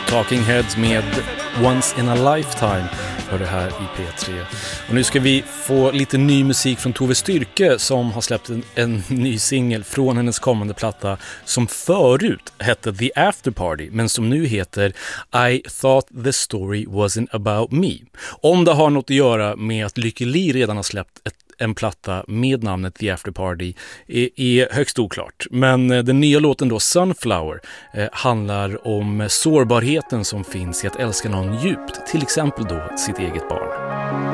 Talking Heads med Once in a Lifetime för det här i P3. Och nu ska vi få lite ny musik från Tove Styrke som har släppt en ny singel från hennes kommande platta som förut hette The After Party men som nu heter I Thought the Story Wasn't About Me. Om det har något att göra med att Lykke Li redan har släppt en platta med namnet The After Party är högst oklart. Men den nya låten då, Sunflower, handlar om sårbarheten som finns i att älska någon djupt, till exempel då sitt eget barn.